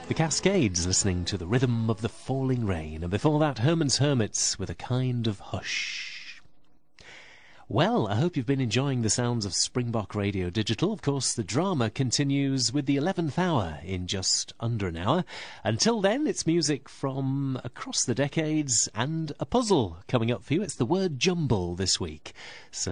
The Cascades, listening to the rhythm of the falling rain, and before that Herman's Hermits with A Kind of Hush. Well, I hope you've been enjoying the sounds of Springbok Radio Digital. Of course, the drama continues with the 11th hour in just under an hour. Until then, it's music from across the decades and a puzzle coming up for you. It's the word jumble this week. So